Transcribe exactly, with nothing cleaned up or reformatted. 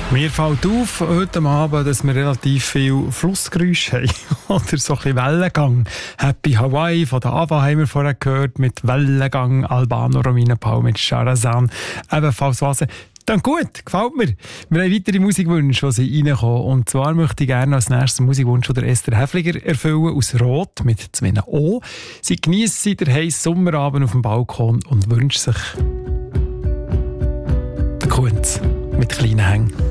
Mir fällt auf heute Abend, dass wir relativ viel Flussgeräusche haben. Oder so ein bisschen Wellengang. Happy Hawaii von der Ava haben wir vorher gehört, mit Wellengang, Albano Romina Paul mit Charazan, ebenfalls Wasser. Dann gut, gefällt mir. Wir haben weitere Musikwünsche, die sie reinkommen. Und zwar möchte ich gerne als nächstes Musikwunsch der Esther Häfliger erfüllen, aus Rot mit zwei O. Sie genießt den heissen Sommerabend auf dem Balkon und wünscht sich den Kunz mit kleinen Hängen.